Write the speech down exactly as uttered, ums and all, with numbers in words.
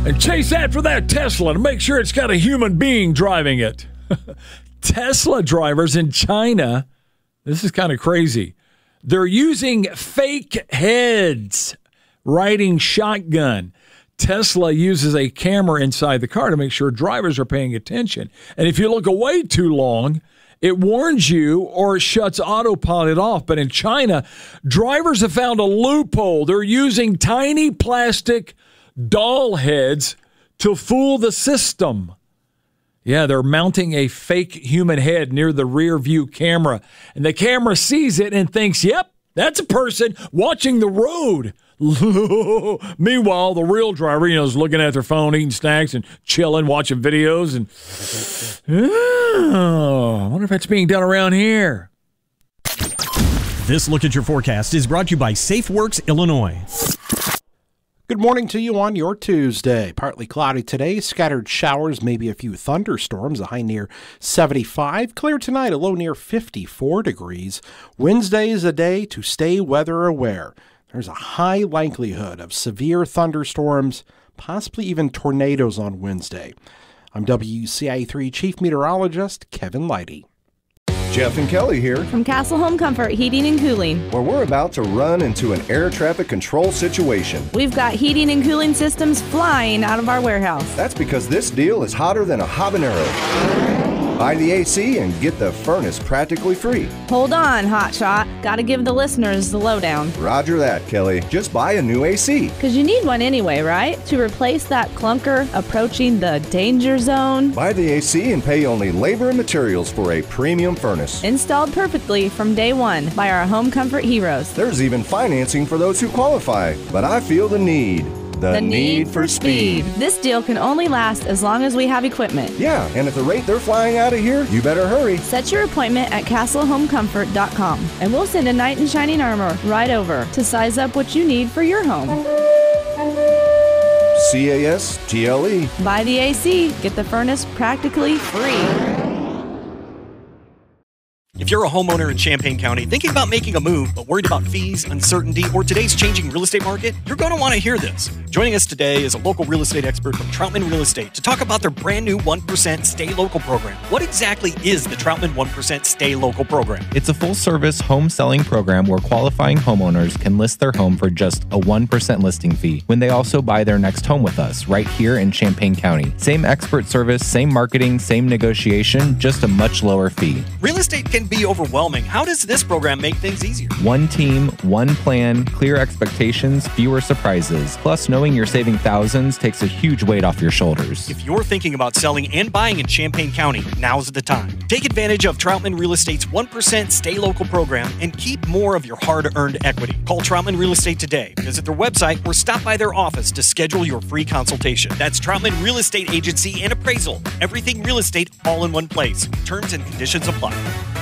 And chase after that Tesla to make sure it's got a human being driving it. Tesla drivers in China, this is kind of crazy. They're using fake heads riding shotgun. Tesla uses a camera inside the car to make sure drivers are paying attention. And if you look away too long, it warns you or it shuts autopilot off. But in China, drivers have found a loophole. They're using tiny plastic doll heads to fool the system. Yeah, they're mounting a fake human head near the rear view camera. And the camera sees it and thinks, yep, that's a person watching the road. Meanwhile, the real driver, you know, is looking at their phone, eating snacks and chilling, watching videos. And oh, I wonder if that's being done around here. This Look at Your Forecast is brought to you by SafeWorks Illinois. Good morning to you on your Tuesday. Partly cloudy today, scattered showers, maybe a few thunderstorms, a high near seventy-five. Clear tonight, a low near fifty-four degrees. Wednesday is a day to stay weather aware. There's a high likelihood of severe thunderstorms, possibly even tornadoes on Wednesday. I'm W C I three Chief Meteorologist Kevin Leidy. Jeff and Kelly here from Castle Home Comfort Heating and Cooling, where we're about to run into an air traffic control situation. We've got heating and cooling systems flying out of our warehouse. That's because this deal is hotter than a habanero. Buy the A C and get the furnace practically free. Hold on, hotshot. Gotta give the listeners the lowdown. Roger that, Kelly. Just buy a new A C. Because you need one anyway, right? To replace that clunker approaching the danger zone. Buy the A C and pay only labor and materials for a premium furnace. Installed perfectly from day one by our home comfort heroes. There's even financing for those who qualify. But I feel the need. The, the need, need for speed. speed. This deal can only last as long as we have equipment. Yeah, and at the rate they're flying out of here, you better hurry. Set your appointment at castle home comfort dot com, and we'll send a knight in shining armor right over to size up what you need for your home. C A S T L E. Buy the A C, get the furnace practically free. If you're a homeowner in Champaign County thinking about making a move but worried about fees, uncertainty, or today's changing real estate market, you're going to want to hear this. Joining us today is a local real estate expert from Troutman Real Estate to talk about their brand new one percent Stay Local program. What exactly is the Troutman one percent Stay Local program? It's a full-service home selling program where qualifying homeowners can list their home for just a one percent listing fee when they also buy their next home with us right here in Champaign County. Same expert service, same marketing, same negotiation, just a much lower fee. Real estate can be overwhelming. How does this program make things easier? One team, one plan, clear expectations, fewer surprises. Plus, knowing you're saving thousands takes a huge weight off your shoulders. If you're thinking about selling and buying in Champaign County, now's the time. Take advantage of Troutman Real Estate's one percent Stay Local program and keep more of your hard-earned equity. Call Troutman Real Estate today. Visit their website or stop by their office to schedule your free consultation. That's Troutman Real Estate Agency and Appraisal. Everything real estate all in one place. Terms and conditions apply.